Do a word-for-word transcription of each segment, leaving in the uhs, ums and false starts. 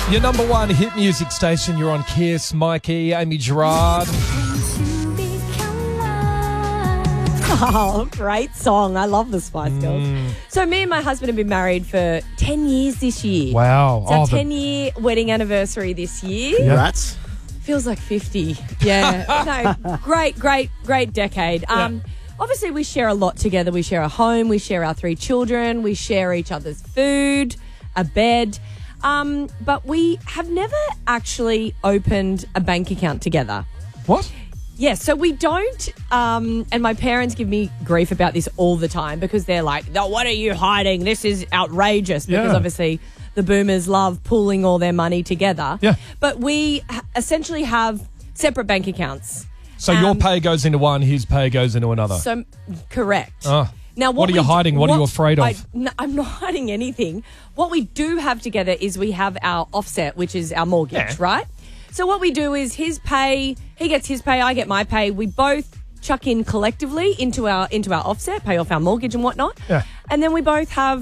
Your number one hit music station. You're on Kiss, Mikey, Amy Gerard. Oh, great song. I love the Spice Girls. Mm. So me and my husband have been married for ten years this year. Wow. It's our Oh, the- ten-year wedding anniversary this year. Yeah. Rats. Feels like fifty. Yeah. No, great, great, great decade. Um, Obviously, we share a lot together. We share a home. We share our three children. We share each other's food, a bed. Um, but we have never actually opened a bank account together. What? Yeah, so we don't, um, and my parents give me grief about this all the time because they're like, no, what are you hiding? This is outrageous because Yeah. obviously the boomers love pooling all their money together. Yeah. But we h- essentially have separate bank accounts. So your Um, pay goes into one, his pay goes into another. So, correct. Oh. Now, What are you we d- hiding? What are you afraid of? I, no, I'm not hiding anything. What we do have together is we have our offset, which is our mortgage, Yeah. right? So what we do is his pay, he gets his pay, I get my pay. We both chuck in collectively into our into our offset, pay off our mortgage and whatnot. Yeah. And then we both have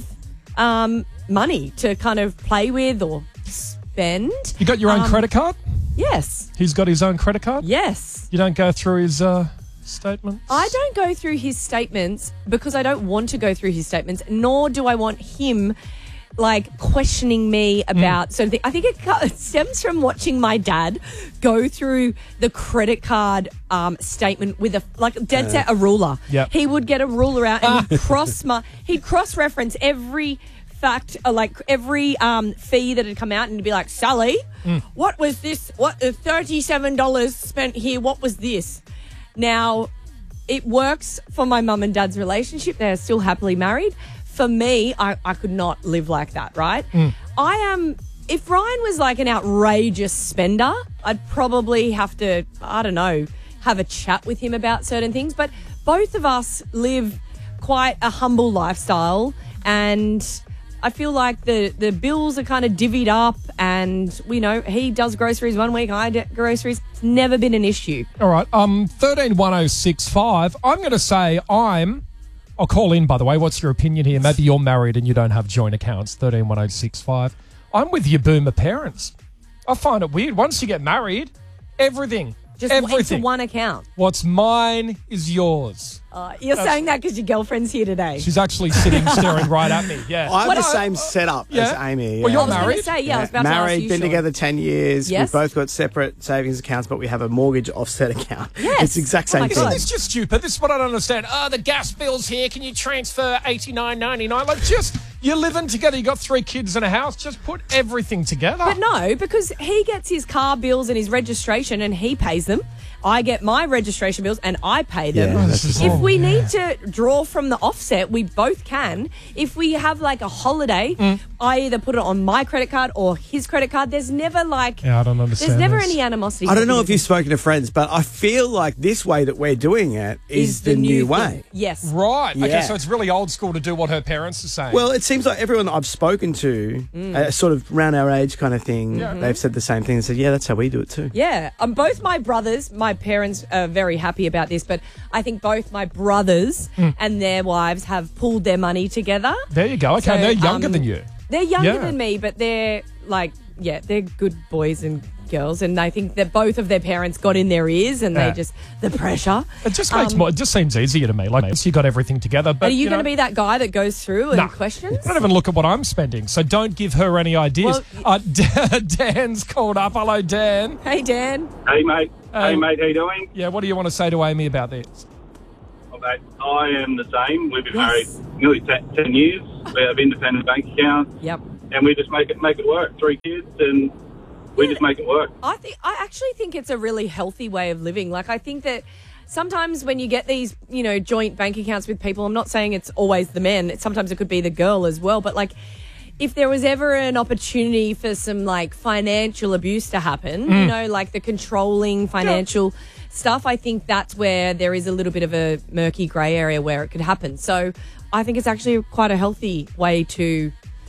um, money to kind of play with or spend. You got your own Um, credit card? Yes. He's got his own credit card? Yes. You don't go through his uh, statements? I don't go through his statements because I don't want to go through his statements, nor do I want him like questioning me about certain things. I think it, co- it stems from watching my dad go through the credit card um, statement with a like dead set a ruler. Yep. He would get a ruler out and he'd cross my he'd cross reference every fact, uh, like every um, fee that had come out, and he'd be like, Sally, what was this? What uh, thirty-seven dollars spent here? What was this? Now, it works for my mum and dad's relationship. They're still happily married. For me, I, I could not live like that, right? I am, if Ryan was like an outrageous spender, I'd probably have to, I don't know, have a chat with him about certain things. But both of us live quite a humble lifestyle, and I feel like the, the bills are kind of divvied up, and, you know, he does groceries one week, I do groceries. It's never been an issue. All right. Um, thirteen one oh six five. I'm going to say I'm... I'll call in, by the way. What's your opinion here? Maybe you're married and you don't have joint accounts. thirteen one oh six five. I'm with your boomer parents. I find it weird. Once you get married, everything, Just everything. into one account. What's mine is yours. Uh, you're saying that because your girlfriend's here today. She's actually sitting staring right at me. Yeah. I have What the I- same setup Yeah. as Amy. Well, yeah. you're I was going married? to say, yeah, I was about to ask married, you, been Sean. together ten years. Yes. We've both got separate savings accounts, but we have a mortgage offset account. Yes. It's the exact Oh same my thing. God. It's just stupid. This is what I don't understand. Oh, the gas bill's here. Can you transfer eighty-nine ninety-nine? Like, just, you're living together. You got three kids in a house. Just put everything together. But no, because he gets his car bills and his registration and he pays them. I get my registration bills and I pay them. Yeah, that's This is if all- we need to draw from the offset, we both can. If we have like a holiday, Mm. I either put it on my credit card or his credit card. There's never like, Yeah, I don't understand there's never this. any animosity. I don't know if you've spoken to friends, but I feel like this way that we're doing it is, the, new thing. way. Yes. Right. Okay, Yeah. so it's really old school to do what her parents are saying. Well, it seems like everyone that I've spoken to, uh, sort of around our age kind of thing, they've said the same thing and said, yeah, that's how we do it too. Yeah, um, both my brothers, my parents are very happy about this, but I think both my brothers and their wives have pooled their money together. there you go. Okay, So, and they're younger um, than you. They're younger Yeah. than me, but they're like, yeah, they're good boys and girls, and I think that both of their parents got in their ears, and Yeah. they just the pressure. It just makes Um, more. It just seems easier to me. Like, once you got everything together. But Are you, you going to know, be that guy that goes through and Nah. questions? I don't even look at what I'm spending, so don't give her any ideas. Well, uh, Dan's called up. Hello, Dan. Hey, Dan. Hey, mate. Hey. hey, mate. How you doing? Yeah, what do you want to say to Amy about this? Oh, mate, I am the same. We've been Yes. married nearly ten, ten years. We have independent bank accounts, Yep. and we just make it make it work. Three kids, and we Yeah. just make it work. I think I actually think it's a really healthy way of living. Like, I think that sometimes when you get these, you know, joint bank accounts with people, I'm not saying it's always the men. It, sometimes it could be the girl as well. But like, if there was ever an opportunity for some like financial abuse to happen, you know, like the controlling financial stuff, I think that's where there is a little bit of a murky grey area where it could happen. So I think it's actually quite a healthy way to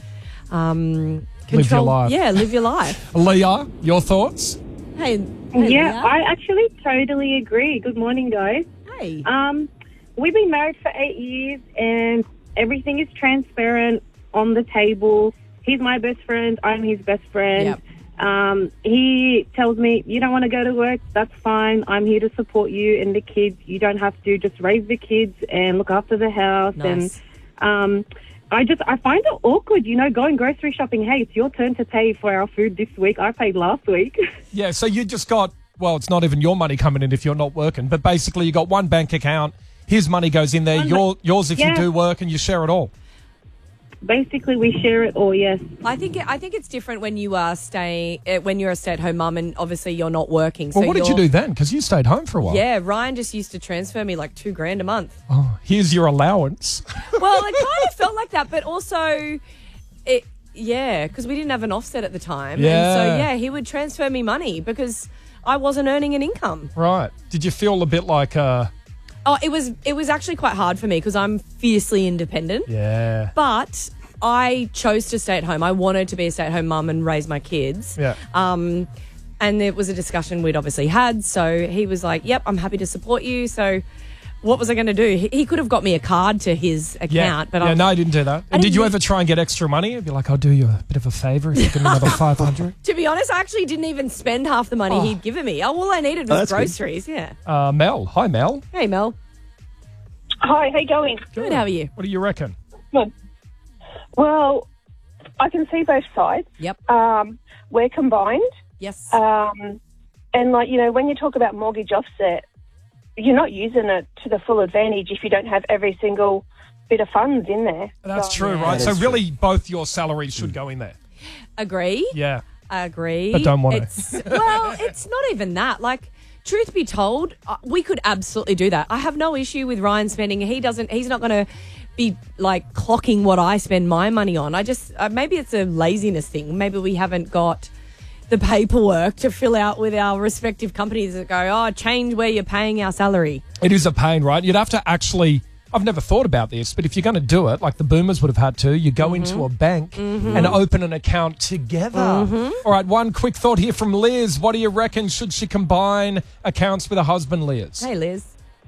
um, control. Live your life. Yeah, live your life. Leah, your thoughts? Hey, hey Yeah, Leah. I actually totally agree. Good morning, guys. Hey. Um, we've been married for eight years, and everything is transparent on the table. He's my best friend. I'm his best friend. Yep. Um, he tells me, you don't want to go to work, that's fine. I'm here to support you and the kids. You don't have to just raise the kids and look after the house. Nice. And um, I just, I find it awkward, you know, going grocery shopping. Hey, it's your turn to pay for our food this week. I paid last week. Yeah, so you just got, well, it's not even your money coming in if you're not working, but basically you got one bank account, his money goes in there, One your, ba- yours if yeah. you do work, and you share it all. Basically, we share it all, yes. I think I think it's different when you are staying uh, when you're a stay-at-home mum and obviously you're not working. Well, so what did you you're- do then? Because you stayed home for a while. Yeah, Ryan just used to transfer me like two grand a month. Oh, here's your allowance. Well, it kind of felt like that, but also, it yeah, because we didn't have an offset at the time. Yeah. And so, yeah, he would transfer me money because I wasn't earning an income. Right. Did you feel a bit like, uh, Oh, it was it was actually quite hard for me because I'm fiercely independent. yeah. But I chose to stay at home. I wanted to be a stay-at-home mum and raise my kids. Yeah. Um, and it was a discussion we'd obviously had. So he was like, yep, I'm happy to support you. So what was I going to do? He, he could have got me a card to his account. Yeah, but yeah I, no, I didn't do that. And did didn't you do- ever try and get extra money? It'd be like, I'll do you a bit of a favour if you give me another five hundred. to be honest, I actually didn't even spend half the money Oh. he'd given me. Oh, all I needed Oh, was that's good. groceries. Yeah. Uh, Mel. Hi, Mel. Hey, Mel. Hi, how you going? Good. How are you? What do you reckon? Good. Well, I can see both sides. Yep. Um, we're combined. Yes. Um, and, like, you know, when you talk about mortgage offset, you're not using it to the full advantage if you don't have every single bit of funds in there. That's So- true, Yeah. right? That So is really, both your salaries should go in there. Agree. Yeah. Agree. But don't want to. It's, well, it's not even that. Like, truth be told, uh, we could absolutely do that. I have no issue with Ryan spending. He doesn't. He's not going to be like clocking what I spend my money on. I just uh, maybe it's a laziness thing. Maybe we haven't got the paperwork to fill out with our respective companies that go, oh, change where you're paying our salary. It is a pain, right? You'd have to actually. I've never thought about this, but if you're going to do it, like the boomers would have had to, you go into a bank and open an account together. All right, one quick thought here from Liz. What do you reckon? Should she combine accounts with her husband, Liz? Hey, Liz.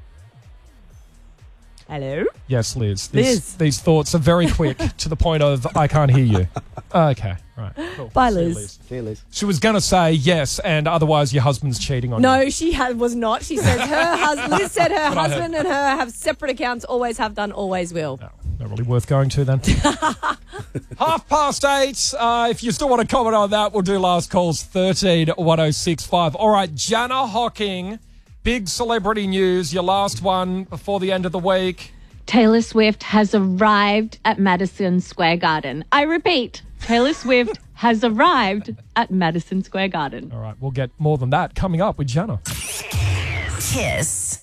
Hello. Yes, Liz. These, Liz. these thoughts are very quick to the point of, I can't hear you. Okay, right. Cool. Bye, See you, Liz. See you, Liz. She was going to say yes, and otherwise your husband's cheating on you. No, she had, was not. She says her husband. Liz said her I heard. husband and her have separate accounts. Always have done. Always will. No, not really worth going to then. Half past eight. Uh, if you still want to comment on that, we'll do last calls thirteen one oh six five. All right, Jana Hocking, big celebrity news. Your last one before the end of the week. Taylor Swift has arrived at Madison Square Garden. I repeat, Taylor Swift has arrived at Madison Square Garden. All right, we'll get more than that coming up with Jana. Kiss.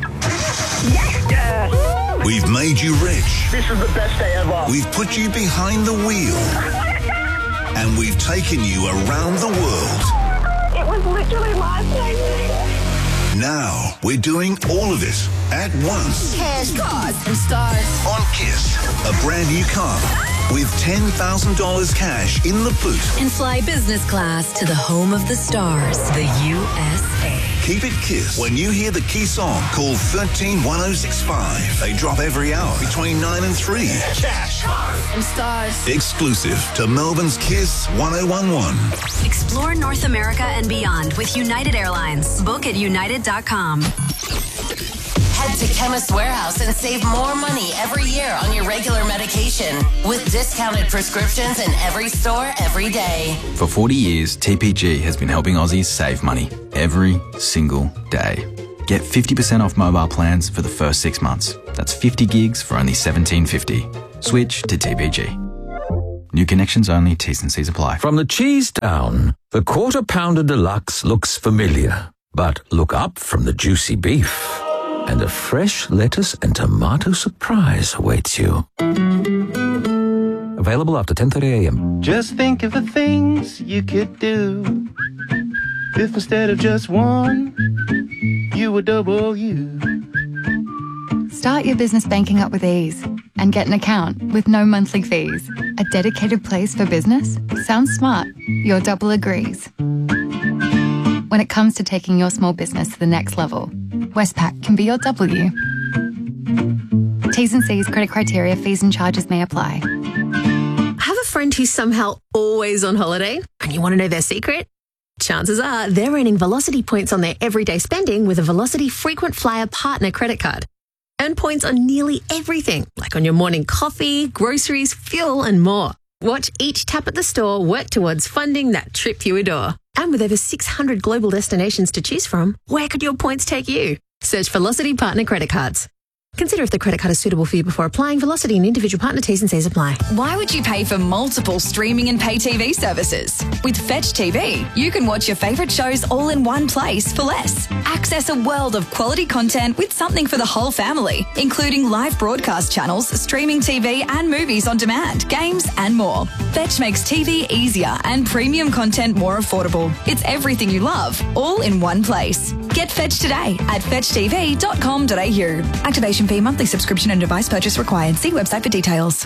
We've made you rich. This is the best day ever. We've put you behind the wheel. And we've taken you around the world. It was literally last night. Now we're doing all of it at once. Kiss. Cars and stars. On Kiss, a brand new car with ten thousand dollars cash in the boot. And fly business class to the home of the stars, the U S A. Keep it Kiss. When you hear the key song, call one three one oh six five. They drop every hour between nine and three. Cash. And stars. Exclusive to Melbourne's Kiss one oh one one. Explore North America and beyond with United Airlines. Book at united dot com. Head to Chemist Warehouse and save more money every year on your regular medication with discounted prescriptions in every store every day. For forty years, T P G has been helping Aussies save money every single day. Get fifty percent off mobile plans for the first six months. That's fifty gigs for only seventeen fifty. Switch to T P G. New connections only, T's and C's apply. From the cheese down, the Quarter Pounder Deluxe looks familiar. But look up from the juicy beef, and a fresh lettuce and tomato surprise awaits you. Available after ten thirty a.m. Just think of the things you could do if instead of just one, you were double you. Start your business banking up with ease and get an account with no monthly fees. A dedicated place for business? Sounds smart. Your double agrees. When it comes to taking your small business to the next level, Westpac can be your W. T's and C's, credit criteria, fees and charges may apply. Have a friend friend who's somehow always on holiday and you want to know their secret? Chances are they're earning Velocity points on their everyday spending with a Velocity Frequent Flyer Partner credit card. Earn points on nearly everything, like on your morning coffee, groceries, fuel, and more. Watch each tap at the store work towards funding that trip you adore. And with over six hundred global destinations to choose from, where could your points take you? Search Velocity Partner Credit Cards. Consider if the credit card is suitable for you before applying. Velocity and individual partner T's and C's apply. Why would you pay for multiple streaming and pay T V services? With Fetch T V, you can watch your favourite shows all in one place for less. Access a world of quality content with something for the whole family, including live broadcast channels, streaming T V and movies on demand, games and more. Fetch makes T V easier and premium content more affordable. It's everything you love, all in one place. Get Fetch today at fetch t v dot com dot a u. Activation fee, monthly subscription and device purchase required. See website for details.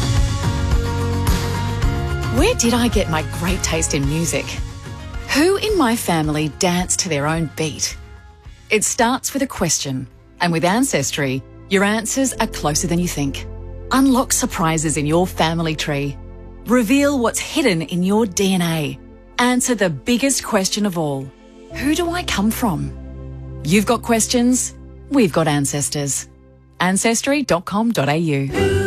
Where did I get my great taste in music? Who in my family danced to their own beat? It starts with a question, and with Ancestry, your answers are closer than you think. Unlock surprises in your family tree. Reveal what's hidden in your D N A. Answer the biggest question of all. Who do I come from? You've got questions, we've got ancestors. ancestry dot com dot a u.